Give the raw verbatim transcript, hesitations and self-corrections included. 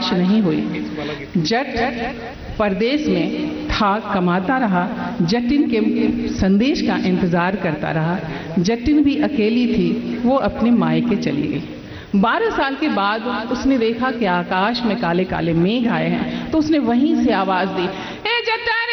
बारिश नहीं हुई। जट परदेश में था, कमाता रहा, जटिन के संदेश का इंतजार करता रहा। जटिन भी अकेली थी, वो अपने मायके चली गई। बारह साल के बाद उसने देखा कि आकाश में काले काले मेघ आए हैं, तो उसने वहीं से आवाज दी, ए जटन